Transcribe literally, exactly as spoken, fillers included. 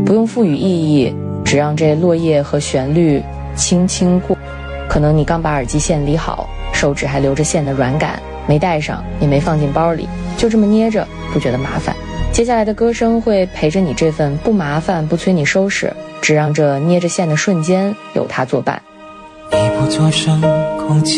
不用赋予意义，只让这落叶和旋律轻轻过。可能你刚把耳机线理好，手指还留着线的软感，没戴上也没放进包里，就这么捏着，不觉得麻烦。接下来的歌声会陪着你这份不麻烦，不催你收拾，只让这捏着线的瞬间有它作伴。 一不作声，空气